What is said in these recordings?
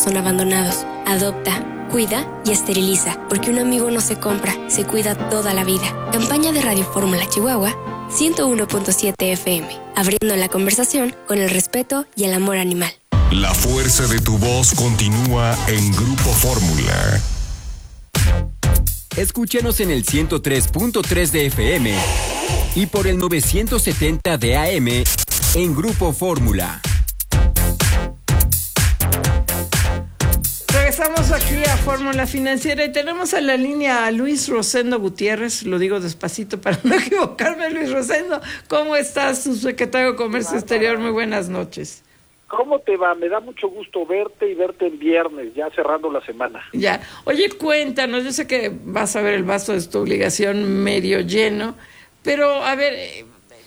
son abandonados. Adopta, cuida y esteriliza, porque un amigo no se compra, se cuida toda la vida. Campaña de Radio Fórmula Chihuahua 101.7 FM, abriendo la conversación con el respeto y el amor animal. La fuerza de tu voz continúa en Grupo Fórmula. Escúchanos en el 103.3 de FM y por el 970 de AM en Grupo Fórmula. Regresamos aquí a Fórmula Financiera y tenemos a la línea a Luis Rosendo Gutiérrez, lo digo despacito para no equivocarme. Luis Rosendo, ¿cómo estás? Su secretario de Comercio Exterior, muy buenas noches. ¿Cómo te va? Me da mucho gusto verte y verte en viernes, ya cerrando la semana. Ya. Oye, cuéntanos, yo sé que vas a ver el vaso de tu obligación medio lleno, pero a ver,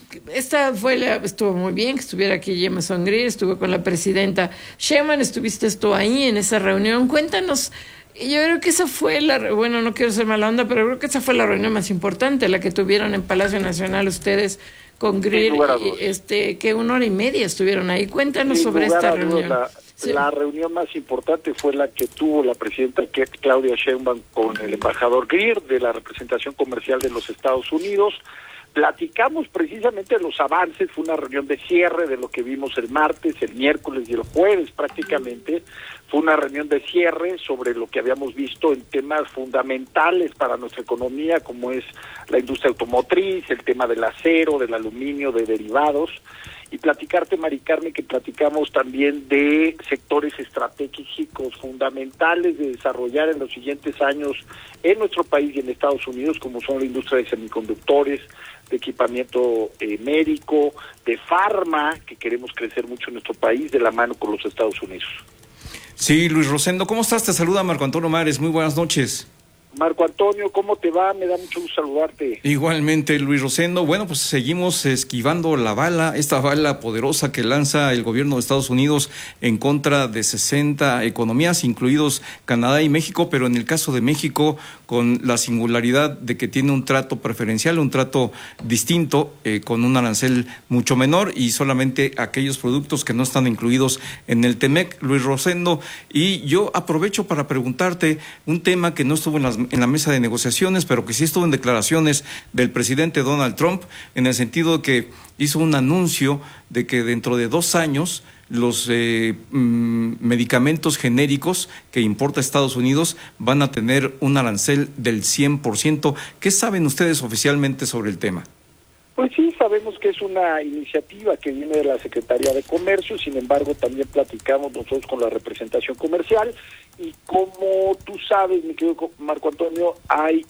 estuvo muy bien que estuviera aquí Jameson Greer, estuve con la presidenta Sheinbaum, estuviste tú ahí en esa reunión. Cuéntanos, yo creo que esa fue bueno, no quiero ser mala onda, pero creo que esa fue la reunión más importante, la que tuvieron en Palacio Nacional ustedes con Greer, que 1 hora y media estuvieron ahí. Cuéntanos sobre esta reunión. La reunión más importante fue la que tuvo la presidenta Claudia Sheinbaum con el embajador Greer de la representación comercial de los Estados Unidos. Platicamos precisamente de los avances, fue una reunión de cierre de lo que vimos el martes, el miércoles y el jueves prácticamente. Fue una reunión de cierre sobre lo que habíamos visto en temas fundamentales para nuestra economía, como es la industria automotriz, el tema del acero, del aluminio, de derivados. Y platicarte, Mari Carmen, que platicamos también de sectores estratégicos fundamentales de desarrollar en los siguientes años en nuestro país y en Estados Unidos, como son la industria de semiconductores, de equipamiento médico, de farma, que queremos crecer mucho en nuestro país, de la mano con los Estados Unidos. Sí, Luis Rosendo, ¿cómo estás? Te saluda Marco Antonio Mares, muy buenas noches. Marco Antonio, ¿cómo te va? Me da mucho gusto saludarte. Igualmente, Luis Rosendo. Bueno, pues seguimos esquivando la bala, esta bala poderosa que lanza el gobierno de Estados Unidos en contra de 60 economías, incluidos Canadá y México, pero en el caso de México, con la singularidad de que tiene un trato preferencial, un trato distinto, con un arancel mucho menor y solamente aquellos productos que no están incluidos en el TEMEC, Luis Rosendo. Y yo aprovecho para preguntarte un tema que no estuvo en la mesa de negociaciones, pero que sí estuvo en declaraciones del presidente Donald Trump, en el sentido de que hizo un anuncio de que dentro de 2 años los medicamentos genéricos que importa Estados Unidos van a tener un arancel del 100%. ¿Qué saben ustedes oficialmente sobre el tema? Pues sí, sabemos que es una iniciativa que viene de la Secretaría de Comercio, sin embargo también platicamos nosotros con la representación comercial y como tú sabes, mi querido Marco Antonio, hay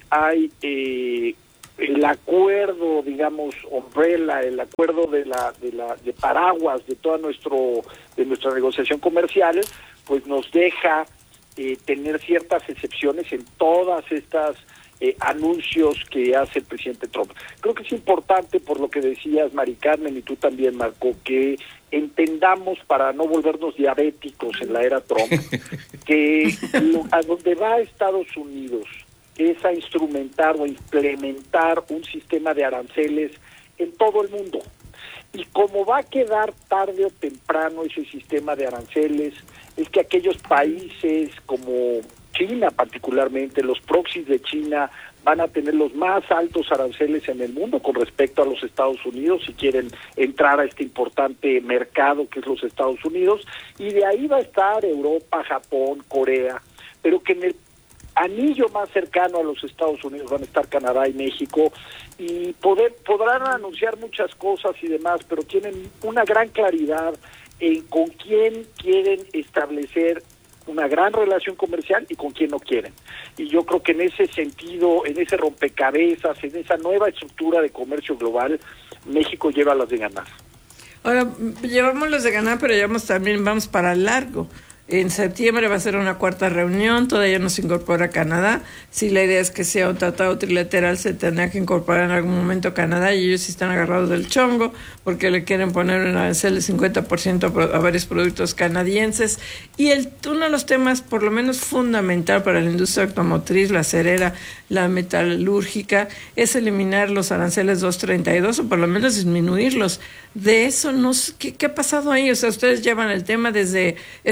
el acuerdo, digamos, umbrella, el acuerdo de paraguas de nuestra negociación comercial, pues nos deja tener ciertas excepciones en todas estas anuncios que hace el presidente Trump. Creo que es importante, por lo que decías, Mari Carmen, y tú también, Marco, que entendamos, para no volvernos diabéticos en la era Trump, que a donde va Estados Unidos es a instrumentar o implementar un sistema de aranceles en todo el mundo. Y como va a quedar tarde o temprano ese sistema de aranceles, es que aquellos países como China, particularmente los proxies de China, van a tener los más altos aranceles en el mundo con respecto a los Estados Unidos si quieren entrar a este importante mercado que es los Estados Unidos, y de ahí va a estar Europa, Japón, Corea, pero que en el anillo más cercano a los Estados Unidos van a estar Canadá y México, y podrán anunciar muchas cosas y demás, pero tienen una gran claridad en con quién quieren establecer una gran relación comercial y con quién no quieren. Y yo creo que en ese sentido, en ese rompecabezas, en esa nueva estructura de comercio global, México lleva las de ganar. Ahora, llevamos las de ganar, pero vamos para largo. En septiembre va a ser una 4ª reunión, todavía no se incorpora Canadá. Si la idea es que sea un tratado trilateral, se tendrá que incorporar en algún momento Canadá, y ellos sí están agarrados del chongo porque le quieren poner un arancel del 50% a varios productos canadienses. Y uno de los temas, por lo menos fundamental para la industria automotriz, la acerera, la metalúrgica, es eliminar los aranceles 232 o por lo menos disminuirlos. De eso, ¿qué ha pasado ahí? O sea, ustedes llevan el tema desde, esta es la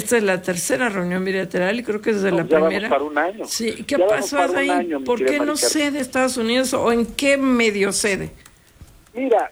tercera reunión bilateral y creo que desde la ya primera. Vamos para un año. Sí, ¿qué ya pasó ahí? ¿Por qué no cede Estados Unidos o en qué medio cede? Mira,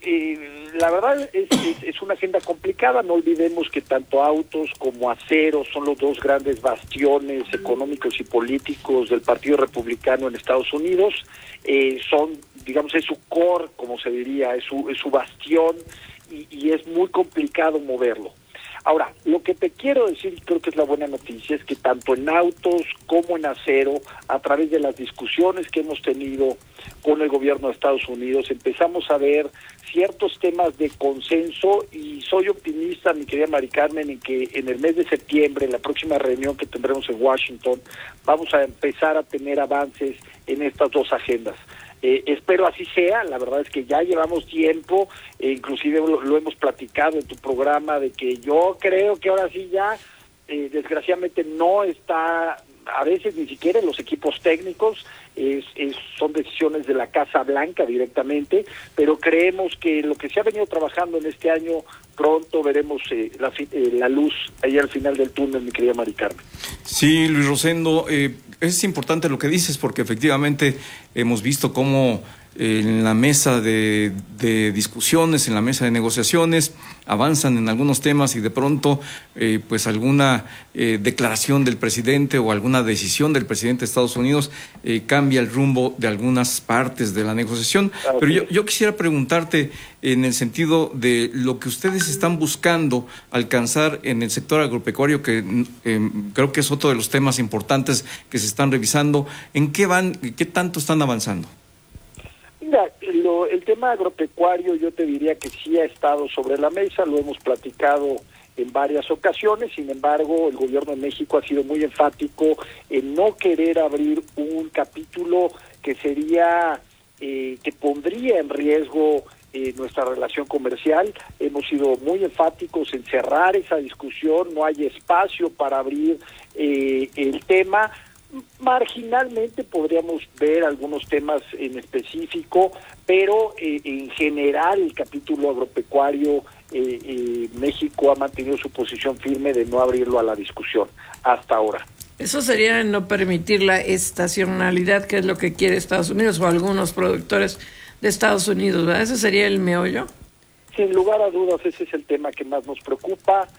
la verdad es una agenda complicada. No olvidemos que tanto autos como acero son los dos grandes bastiones económicos y políticos del Partido Republicano en Estados Unidos. Son, digamos, es su core, como se diría, es su bastión y es muy complicado moverlo. Ahora, lo que te quiero decir, y creo que es la buena noticia, es que tanto en autos como en acero, a través de las discusiones que hemos tenido con el gobierno de Estados Unidos, empezamos a ver ciertos temas de consenso y soy optimista, mi querida Mari Carmen, en que en el mes de septiembre, en la próxima reunión que tendremos en Washington, vamos a empezar a tener avances en estas dos agendas. Espero así sea. La verdad es que ya llevamos tiempo, inclusive lo hemos platicado en tu programa, de que yo creo que ahora sí ya, desgraciadamente no está, a veces ni siquiera en los equipos técnicos, son decisiones de la Casa Blanca directamente, pero creemos que lo que se ha venido trabajando en este año, pronto veremos la luz ahí al final del túnel, mi querida Mari Carmen. Sí, Luis Rosendo, es importante lo que dices porque efectivamente hemos visto cómo en la mesa de discusiones, en la mesa de negociaciones, avanzan en algunos temas y de pronto pues alguna declaración del presidente o alguna decisión del presidente de Estados Unidos cambia el rumbo de algunas partes de la negociación. Okay. Pero yo quisiera preguntarte en el sentido de lo que ustedes están buscando alcanzar en el sector agropecuario, que creo que es otro de los temas importantes que se están revisando. ¿En qué van, qué tanto están avanzando? Mira, el tema agropecuario yo te diría que sí ha estado sobre la mesa, lo hemos platicado en varias ocasiones. Sin embargo, el gobierno de México ha sido muy enfático en no querer abrir un capítulo que sería, que pondría en riesgo nuestra relación comercial. Hemos sido muy enfáticos en cerrar esa discusión, no hay espacio para abrir el tema. Marginalmente podríamos ver algunos temas en específico, pero en general el capítulo agropecuario, México ha mantenido su posición firme de no abrirlo a la discusión hasta ahora. Eso sería no permitir la estacionalidad, que es lo que quiere Estados Unidos o algunos productores de Estados Unidos, ¿verdad? ¿Ese sería el meollo? Sin lugar a dudas, ese es el tema que más nos preocupa.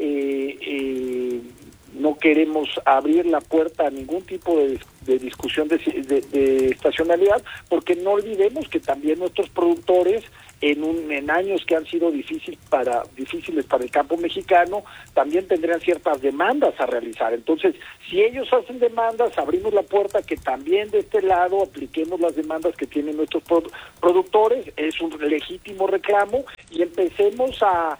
No queremos abrir la puerta a ningún tipo de discusión de estacionalidad, porque no olvidemos que también nuestros productores en años que han sido difíciles para el campo mexicano, también tendrían ciertas demandas a realizar. Entonces, si ellos hacen demandas, abrimos la puerta que también de este lado apliquemos las demandas que tienen nuestros productores. Es un legítimo reclamo y empecemos a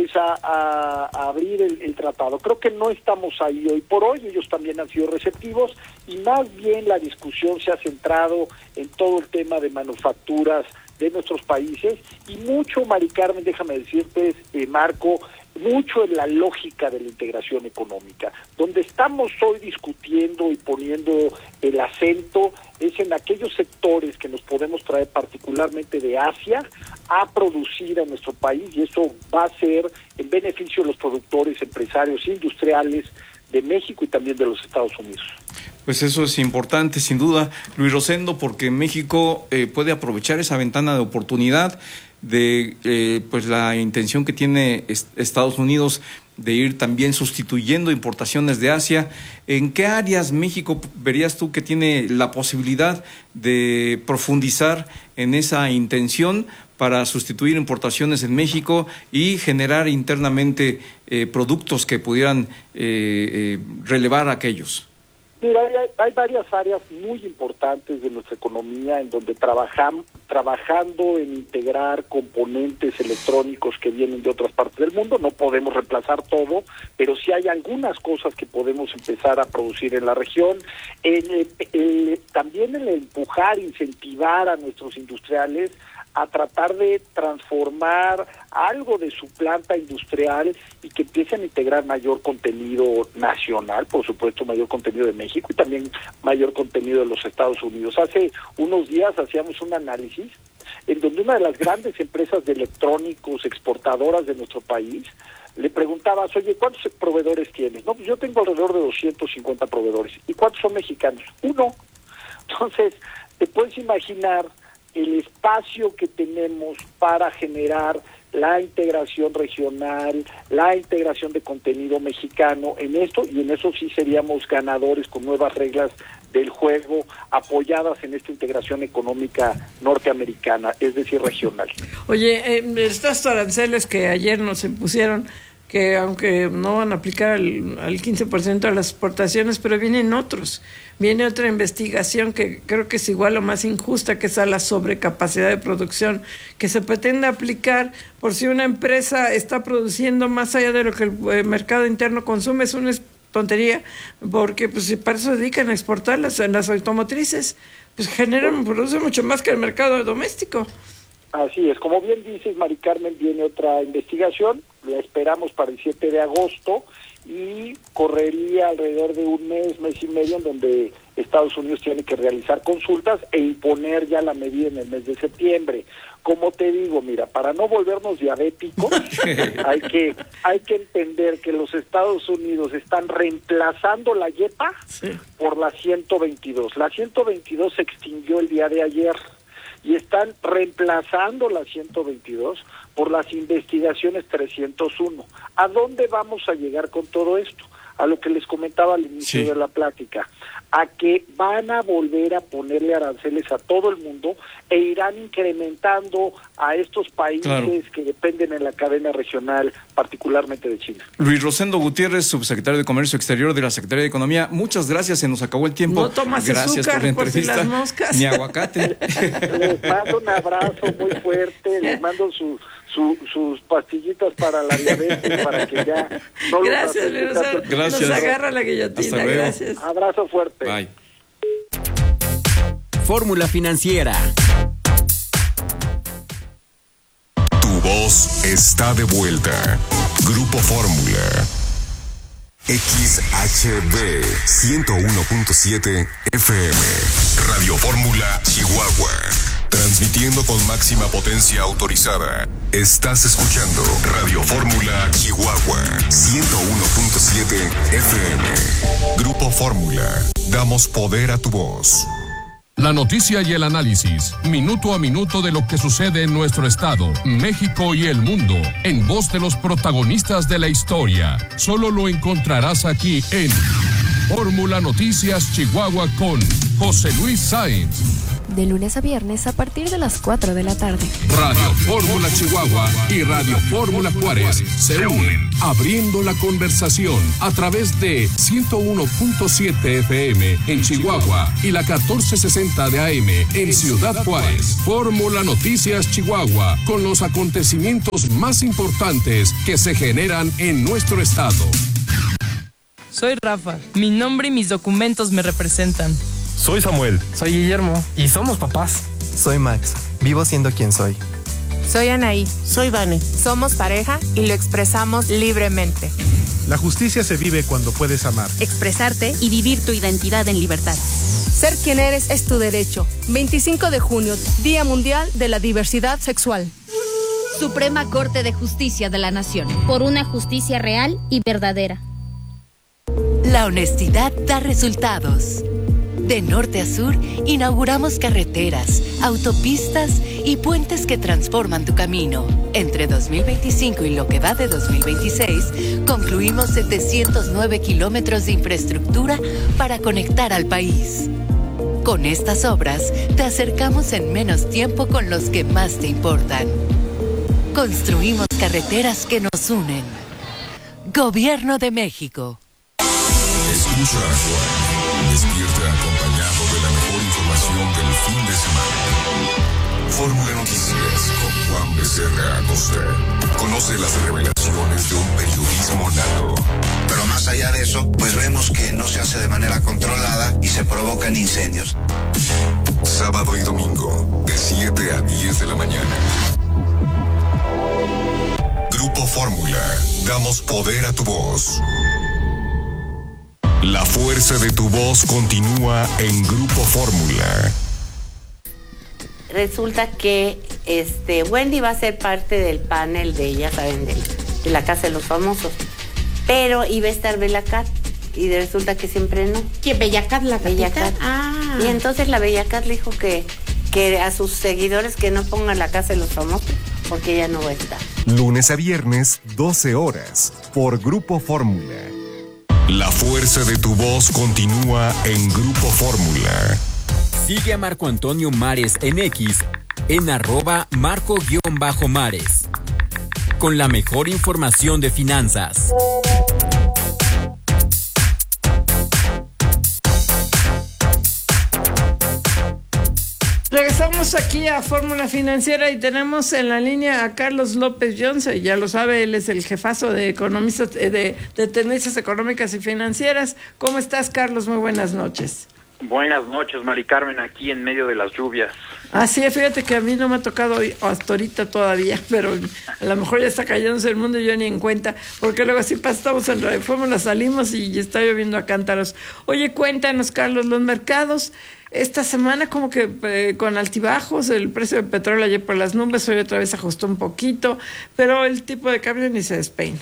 abrir el tratado. Creo que no estamos ahí hoy por hoy, ellos también han sido receptivos y más bien la discusión se ha centrado en todo el tema de manufacturas de nuestros países y mucho, Mari Carmen, déjame decirte, Marco, mucho en la lógica de la integración económica. Donde estamos hoy discutiendo y poniendo el acento es en aquellos sectores que nos podemos traer particularmente de Asia a producir a nuestro país, y eso va a ser en beneficio de los productores, empresarios, industriales de México y también de los Estados Unidos. Pues eso es importante, sin duda, Luis Rosendo, porque México puede aprovechar esa ventana de oportunidad de pues la intención que tiene Estados Unidos de ir también sustituyendo importaciones de Asia. ¿En qué áreas México verías tú que tiene la posibilidad de profundizar en esa intención para sustituir importaciones en México y generar internamente productos que pudieran relevar a aquellos? Mira, hay varias áreas muy importantes de nuestra economía en donde trabajando en integrar componentes electrónicos que vienen de otras partes del mundo. No podemos reemplazar todo, pero sí hay algunas cosas que podemos empezar a producir en la región. También el empujar, incentivar a nuestros industriales a tratar de transformar algo de su planta industrial y que empiecen a integrar mayor contenido nacional, por supuesto mayor contenido de México y también mayor contenido de los Estados Unidos. Hace unos días hacíamos un análisis en donde una de las grandes empresas de electrónicos exportadoras de nuestro país le preguntabas, oye, ¿cuántos proveedores tienes? No, pues yo tengo alrededor de 250 proveedores. ¿Y cuántos son mexicanos? 1. Entonces, te puedes imaginar el espacio que tenemos para generar la integración regional, la integración de contenido mexicano en esto, y en eso sí seríamos ganadores con nuevas reglas del juego apoyadas en esta integración económica norteamericana, es decir, regional. Oye, estos aranceles que ayer nos impusieron, que aunque no van a aplicar al 15% de las exportaciones, pero vienen otros. Viene otra investigación que creo que es igual o más injusta, que es a la sobrecapacidad de producción, que se pretende aplicar por si una empresa está produciendo más allá de lo que el mercado interno consume. Es una tontería, porque pues si para eso se dedican a exportar las automotrices, pues producen mucho más que el mercado doméstico. Así es, como bien dices, Mari Carmen, viene otra investigación, la esperamos para el 7 de agosto y correría alrededor de un mes y medio, en donde Estados Unidos tiene que realizar consultas e imponer ya la medida en el mes de septiembre. Como te digo, mira, para no volvernos diabéticos, hay que entender que los Estados Unidos están reemplazando la YEPA por la 122. La 122 se extinguió el día de ayer, y están reemplazando la 122 por las investigaciones 301. ¿A dónde vamos a llegar con todo esto? A lo que les comentaba al inicio de la plática, a que van a volver a ponerle aranceles a todo el mundo e irán incrementando a estos países que dependen en la cadena regional, particularmente de China. Luis Rosendo Gutiérrez, subsecretario de Comercio Exterior de la Secretaría de Economía, muchas gracias, se nos acabó el tiempo. No tomas gracias azúcar, por la entrevista, por si las moscas. ni aguacate. Les mando un abrazo muy fuerte, les mando sus pastillitas para la diabetes, para que ya no lo gracias, nos agarra la guillotina. Gracias. Abrazo fuerte. Bye. Fórmula Financiera. Tu voz está de vuelta. Grupo Fórmula. XHB 101.7 FM. Radio Fórmula Chihuahua. Transmitiendo con máxima potencia autorizada. Estás escuchando Radio Fórmula Chihuahua 101.7 FM. Grupo Fórmula. Damos poder a tu voz. La noticia y el análisis, minuto a minuto de lo que sucede en nuestro estado, México y el mundo, en voz de los protagonistas de la historia. Solo lo encontrarás aquí en Fórmula Noticias Chihuahua con José Luis Sáenz. De lunes a viernes a partir de las 4 de la tarde. Radio Fórmula Chihuahua y Radio Fórmula Juárez se unen, abriendo la conversación a través de 101.7 FM en Chihuahua y la 1460 de AM en Ciudad Juárez. Fórmula Noticias Chihuahua, con los acontecimientos más importantes que se generan en nuestro estado. Soy Rafa, mi nombre y mis documentos me representan. Soy Samuel. Soy Guillermo. Y somos papás. Soy Max. Vivo siendo quien soy. Soy Anaí. Soy Vane. Somos pareja y lo expresamos libremente. La justicia se vive cuando puedes amar, expresarte y vivir tu identidad en libertad. Ser quien eres es tu derecho. 25 de junio, Día Mundial de la Diversidad Sexual. Suprema Corte de Justicia de la Nación. Por una justicia real y verdadera. La honestidad da resultados. De norte a sur, inauguramos carreteras, autopistas y puentes que transforman tu camino. Entre 2025 y lo que va de 2026, concluimos 709 kilómetros de infraestructura para conectar al país. Con estas obras, te acercamos en menos tiempo con los que más te importan. Construimos carreteras que nos unen. Gobierno de México. Escucha a Juan. Despierta acompañado de la mejor información del fin de semana. Fórmula Noticias con Juan Becerra Acosta. Conoce las revelaciones de un periodismo nato. Pero más allá de eso, pues vemos que no se hace de manera controlada y se provocan incendios. Sábado y domingo, de 7 a 10 de la mañana. Grupo Fórmula. Damos poder a tu voz. La fuerza de tu voz continúa en Grupo Fórmula. Resulta que Wendy va a ser parte del panel de, ya saben, la Casa de los Famosos. Pero iba a estar Bellacat y resulta que siempre no. ¿Quién? ¿Bellacat, la gatita? Bellacat. Ah. Y entonces la Bellacat le dijo que a sus seguidores que no pongan la Casa de los Famosos porque ella no va a estar. Lunes a viernes, 12 horas, por Grupo Fórmula. La fuerza de tu voz continúa en Grupo Fórmula. Sigue a Marco Antonio Mares en X, en @Marco_Mares. Con la mejor información de finanzas. Regresamos aquí a Fórmula Financiera y tenemos en la línea a Carlos López Johnson. Ya lo sabe, él es el jefazo de economistas de tendencias económicas y financieras. ¿Cómo estás, Carlos? Muy buenas noches. Buenas noches, Mari Carmen, aquí en medio de las lluvias. Sí, fíjate que a mí no me ha tocado hasta ahorita todavía, pero a lo mejor ya está cayéndose el mundo y yo ni en cuenta, porque luego así estamos en Radio Fórmula, salimos y está lloviendo a cántaros. Oye, cuéntanos, Carlos, los mercados esta semana como que con altibajos, el precio del petróleo ayer por las nubes, hoy otra vez ajustó un poquito, pero el tipo de cambio ni se despeina.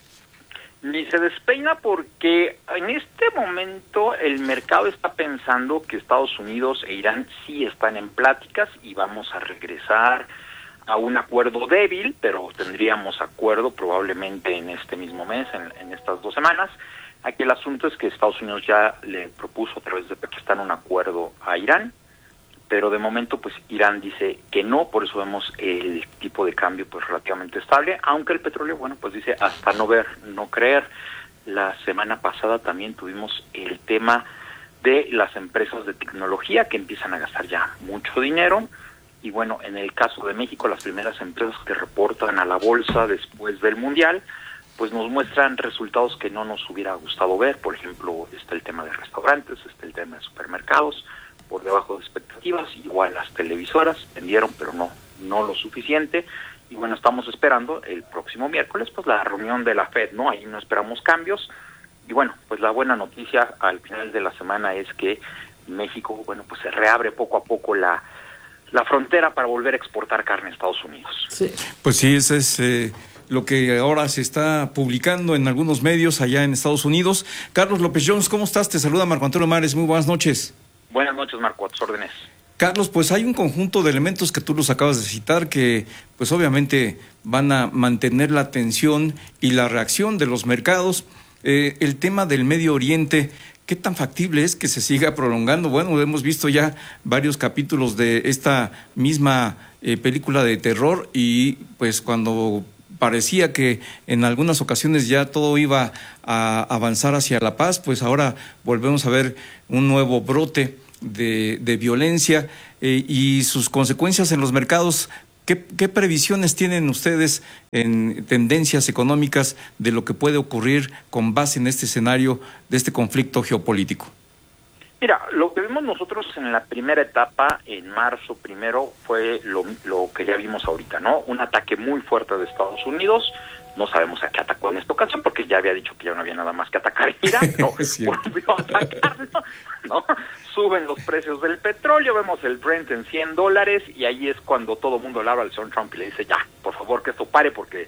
Ni se despeina porque en este momento el mercado está pensando que Estados Unidos e Irán sí están en pláticas y vamos a regresar a un acuerdo débil, pero tendríamos acuerdo probablemente en este mismo mes, en estas 2 semanas. Aquí el asunto es que Estados Unidos ya le propuso a través de Pakistán un acuerdo a Irán, pero de momento pues Irán dice que no, por eso vemos el tipo de cambio pues relativamente estable, aunque el petróleo, bueno, pues dice hasta no ver, no creer. La semana pasada también tuvimos el tema de las empresas de tecnología que empiezan a gastar ya mucho dinero, y bueno, en el caso de México, las primeras empresas que reportan a la bolsa después del Mundial, pues nos muestran resultados que no nos hubiera gustado ver. Por ejemplo, está el tema de restaurantes, está el tema de supermercados, por debajo de expectativas. Igual las televisoras vendieron, pero no lo suficiente. Y bueno, estamos esperando el próximo miércoles pues la reunión de la Fed, ¿no? Ahí no esperamos cambios. Y bueno, pues la buena noticia al final de la semana es que México, bueno, pues se reabre poco a poco la frontera para volver a exportar carne a Estados Unidos. Sí. Pues sí, ese es lo que ahora se está publicando en algunos medios allá en Estados Unidos. Carlos López Jones, ¿cómo estás? Te saluda Marco Antonio Mares, muy buenas noches. Buenas noches, Marco, a tus órdenes. Carlos, pues hay un conjunto de elementos que tú los acabas de citar que pues obviamente van a mantener la atención y la reacción de los mercados. El tema del Medio Oriente, ¿qué tan factible es que se siga prolongando? Bueno, hemos visto ya varios capítulos de esta misma película de terror y pues cuando parecía que en algunas ocasiones ya todo iba a avanzar hacia la paz, pues ahora volvemos a ver un nuevo brote de violencia y sus consecuencias en los mercados. ¿Qué previsiones tienen ustedes en tendencias económicas de lo que puede ocurrir con base en este escenario de este conflicto geopolítico? Mira, lo que vimos nosotros en la primera etapa, en marzo primero, fue lo que ya vimos ahorita, ¿no? Un ataque muy fuerte de Estados Unidos. No sabemos a qué atacó en esta ocasión, porque ya había dicho que ya no había nada más que atacar Irán, ¿no? Volvió a atacarlo, ¿no? Suben los precios del petróleo, vemos el Brent en $100, y ahí es cuando todo el mundo le habla al señor Trump y le dice, ya, por favor, que esto pare, porque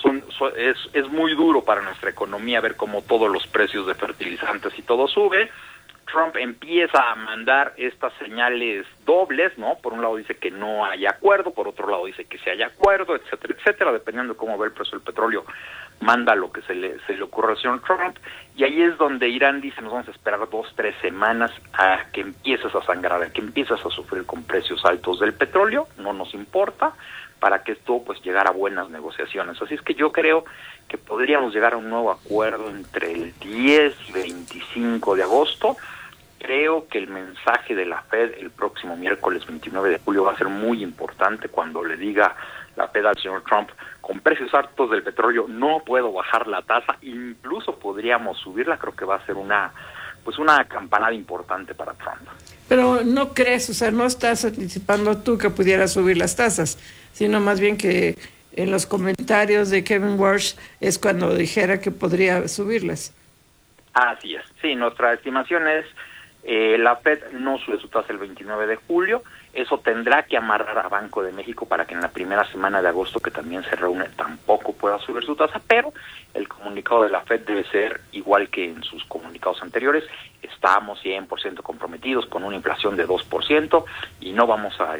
es muy duro para nuestra economía ver cómo todos los precios de fertilizantes y todo sube. Trump empieza a mandar estas señales dobles, ¿no? Por un lado dice que no hay acuerdo, por otro lado dice que sí hay acuerdo, etcétera, etcétera, dependiendo de cómo ve el precio del petróleo, manda lo que se le ocurre al señor Trump, y ahí es donde Irán dice, nos vamos a esperar 2-3 semanas a que empieces a sangrar, a que empieces a sufrir con precios altos del petróleo, no nos importa, para que esto pues llegara a buenas negociaciones. Así es que yo creo que podríamos llegar a un nuevo acuerdo entre el 10 y 25 de agosto. Creo que el mensaje de la Fed el próximo miércoles 29 de julio va a ser muy importante cuando le diga la Fed al señor Trump, con precios altos del petróleo no puedo bajar la tasa, incluso podríamos subirla. Creo que va a ser una campanada importante para Trump. Pero no crees, o sea, no estás anticipando tú que pudiera subir las tasas, sino más bien que en los comentarios de Kevin Walsh es cuando dijera que podría subirlas. Así es, sí, nuestra estimación es La Fed no sube su tasa el 29 de julio, eso tendrá que amarrar a Banco de México para que en la primera semana de agosto, que también se reúne, tampoco pueda subir su tasa, pero el comunicado de la Fed debe ser igual que en sus comunicados anteriores. Estamos 100% comprometidos con una inflación de 2% y no vamos a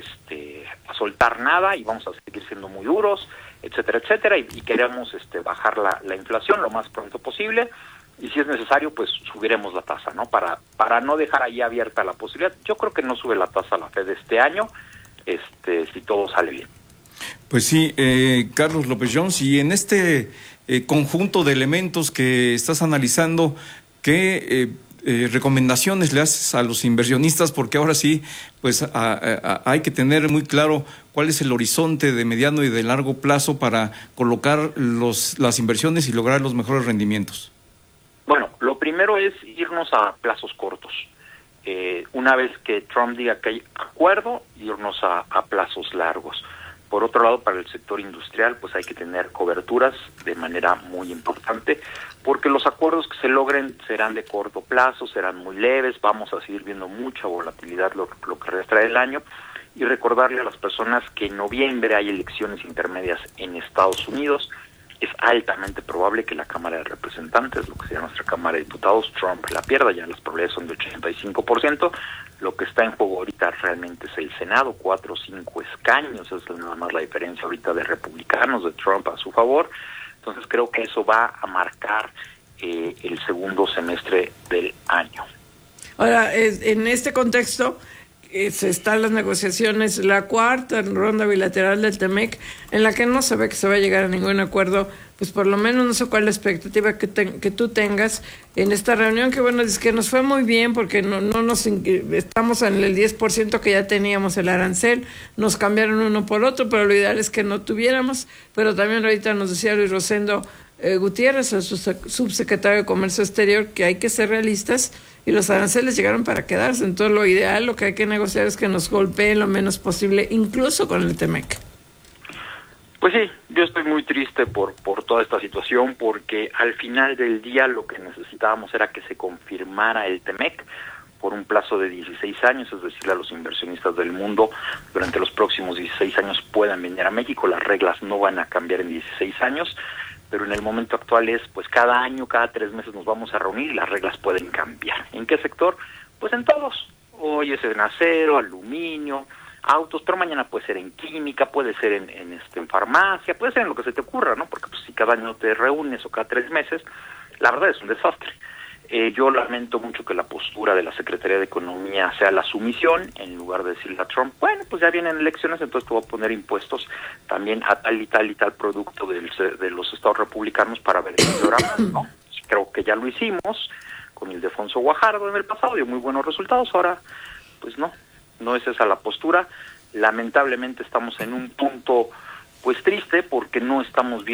soltar nada y vamos a seguir siendo muy duros, etcétera, etcétera, y queremos bajar la inflación lo más pronto posible. Y si es necesario, pues subiremos la tasa, ¿no? Para no dejar ahí abierta la posibilidad. Yo creo que no sube la tasa la Fed este año, si todo sale bien. Pues sí, Carlos López Jones, y en este conjunto de elementos que estás analizando, ¿qué recomendaciones le haces a los inversionistas? Porque ahora sí, pues hay que tener muy claro cuál es el horizonte de mediano y de largo plazo para colocar las inversiones y lograr los mejores rendimientos. Bueno, lo primero es irnos a plazos cortos. Una vez que Trump diga que hay acuerdo, irnos a plazos largos. Por otro lado, para el sector industrial, pues hay que tener coberturas de manera muy importante, porque los acuerdos que se logren serán de corto plazo, serán muy leves, vamos a seguir viendo mucha volatilidad lo que resta del año, y recordarle a las personas que en noviembre hay elecciones intermedias en Estados Unidos. Es altamente probable que la Cámara de Representantes, lo que sería nuestra Cámara de Diputados, Trump la pierda, ya las probabilidades son de 85%. Lo que está en juego ahorita realmente es el Senado, 4 o 5 escaños, esa es nada más la diferencia ahorita de republicanos, de Trump a su favor. Entonces creo que eso va a marcar el segundo semestre del año. Ahora, en este contexto, se están las negociaciones, la cuarta ronda bilateral del TEMEC, en la que no se ve que se va a llegar a ningún acuerdo. Pues por lo menos no sé cuál es la expectativa que tú tengas en esta reunión, que bueno, es que nos fue muy bien porque estamos en el 10% que ya teníamos el arancel, nos cambiaron uno por otro, pero lo ideal es que no tuviéramos. Pero también ahorita nos decía Luis Rosendo Gutiérrez, el subsecretario de Comercio Exterior, que hay que ser realistas y los aranceles llegaron para quedarse. Entonces lo ideal, lo que hay que negociar es que nos golpeen lo menos posible, incluso con el TEMEC. Pues sí, yo estoy muy triste por toda esta situación, porque al final del día lo que necesitábamos era que se confirmara el TEMEC por un plazo de 16 años, es decir, a los inversionistas del mundo durante los próximos 16 años puedan venir a México. Las reglas no van a cambiar en 16 años, pero en el momento actual es, pues cada año, cada 3 meses nos vamos a reunir y las reglas pueden cambiar. ¿En qué sector? Pues en todos. Hoy es en acero, aluminio, autos, pero mañana puede ser en química, puede ser en farmacia, puede ser en lo que se te ocurra, ¿no? Porque pues si cada año te reúnes o cada 3 meses, la verdad es un desastre. Yo lamento mucho que la postura de la Secretaría de Economía sea la sumisión, en lugar de decirle a Trump, bueno, pues ya vienen elecciones, entonces te voy a poner impuestos también a tal y tal y tal producto de los estados republicanos para ver si llora más, ¿no? Creo que ya lo hicimos con Ildefonso Guajardo en el pasado, dio muy buenos resultados. Ahora, pues no es esa la postura. Lamentablemente estamos en un punto pues triste, porque no estamos viendo